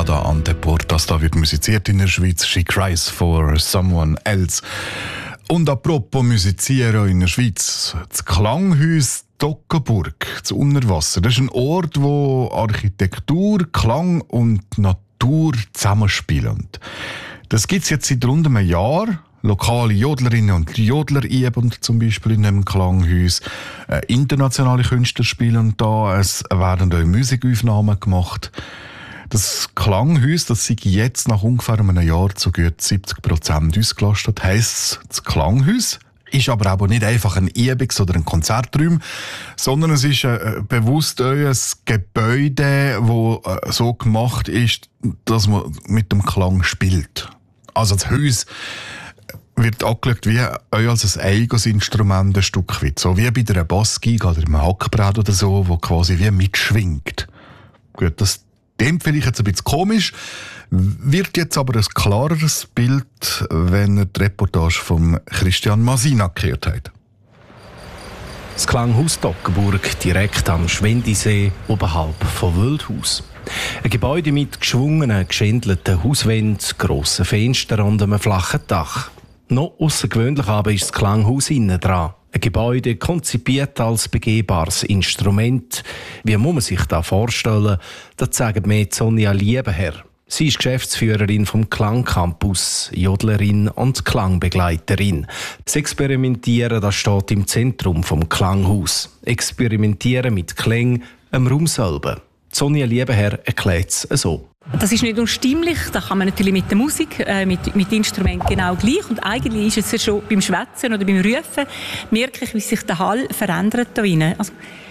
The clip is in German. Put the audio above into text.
Strada Ante Portas. Da wird musiziert in der Schweiz. She cries for someone else. Und apropos musizieren in der Schweiz. Das Klanghaus Toggenburg, das Unterwasser. Das ist ein Ort, wo Architektur, Klang und Natur zusammenspielen. Das gibt es jetzt seit rund einem Jahr. Lokale Jodlerinnen und Jodler üben zum Beispiel in einem Klanghaus. Internationale Künstler spielen da. Es werden auch Musikaufnahmen gemacht. Das Klanghaus, das sei jetzt nach ungefähr einem Jahr zu gut 70% ausgelastet. Heisst, das Klanghaus ist aber auch nicht einfach ein Übungs- oder ein Konzertraum, sondern es ist bewusst ein Gebäude, das so gemacht ist, dass man mit dem Klang spielt. Also das Haus wird angeschaut wie als ein eigenes Instrument ein Stück weit. So wie bei einer Bassgeige oder einem Hackbrett oder so, wo quasi wie mitschwingt. Gut, das klingt vielleicht jetzt ein bisschen komisch, wird jetzt aber ein klareres Bild, wenn ihr die Reportage von Christian Masina gehört habt. Das Klanghaus Toggenburg, direkt am Schwendisee, oberhalb von Wildhaus. Ein Gebäude mit geschwungenen, geschändelten Hauswänden, grossen Fenstern und einem flachen Dach. Noch außergewöhnlich aber ist das Klanghaus innen dran. Ein Gebäude konzipiert als begehbares Instrument. Wie muss man sich das vorstellen? Das sagt mir Sonja Liebenherr. Sie ist Geschäftsführerin vom Klangcampus, Jodlerin und Klangbegleiterin. Das Experimentieren, das steht im Zentrum vom Klanghaus. Experimentieren mit Klängen am Raum selber. Sonja Liebenherr erklärt es so. Das ist nicht nur stimmlich, das kann man natürlich mit der Musik, mit Instrumenten genau gleich. Und eigentlich ist es ja schon beim Schwätzen oder beim Rufen, merke ich, wie sich der Hall verändert da drinnen. Also,